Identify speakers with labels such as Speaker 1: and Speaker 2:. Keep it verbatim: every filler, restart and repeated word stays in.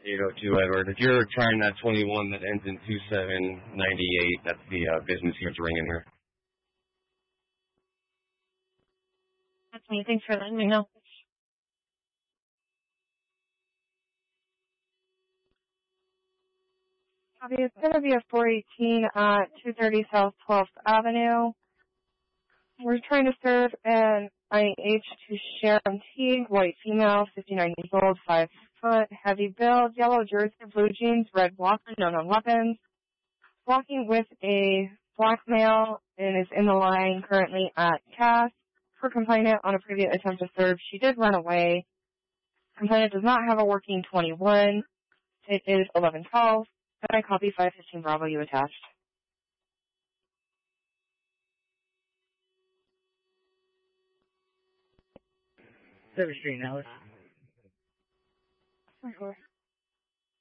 Speaker 1: eight oh two Edward. If you're trying that twenty-one that ends in two seven nine eight, that's the uh, business unit's ringing here.
Speaker 2: That's me. Thanks for letting me know. Copy. It's going to be a four eighteen at two thirty South twelfth Avenue. We're trying to serve an I H to Sharon Teague, white female, fifty-nine years old, five foot, heavy build, yellow jersey, blue jeans, red blocker, known on weapons. Walking with a black male and is in the line currently at Cass. For complainant on a previous attempt to serve, she did run away. Complainant does not have a working twenty-one. It is eleven twelve. And I copy five fifteen Bravo, you attached.
Speaker 3: Service Street, Alice.
Speaker 2: Sure.